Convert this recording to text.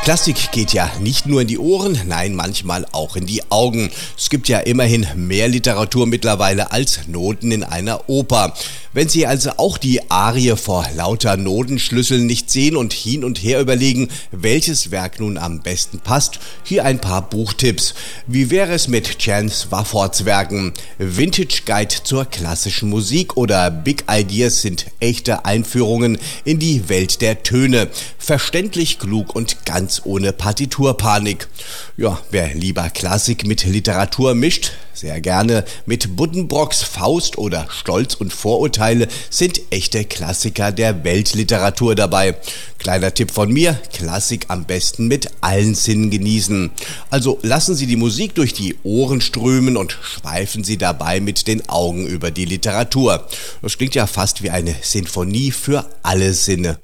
Klassik geht ja nicht nur in die Ohren, nein, manchmal auch in die Augen. Es gibt ja immerhin mehr Literatur mittlerweile als Noten in einer Oper. Wenn Sie also auch die Arie vor lauter Notenschlüsseln nicht sehen und hin und her überlegen, welches Werk nun am besten passt, hier ein paar Buchtipps. Wie wäre es mit Jan Swaffords Werken? Vintage Guide zur klassischen Musik oder Big Ideas sind echte Einführungen in die Welt der Töne. Verständlich, klug und ganz ohne Partiturpanik. Ja, wer lieber Klassik mit Literatur mischt, sehr gerne mit Buddenbrooks Faust oder Stolz und Vorurteile sind echte Klassiker der Weltliteratur dabei. Kleiner Tipp von mir, Klassik am besten mit allen Sinnen genießen. Also lassen Sie die Musik durch die Ohren strömen und schweifen Sie dabei mit den Augen über die Literatur. Das klingt ja fast wie eine Sinfonie für alle Sinne.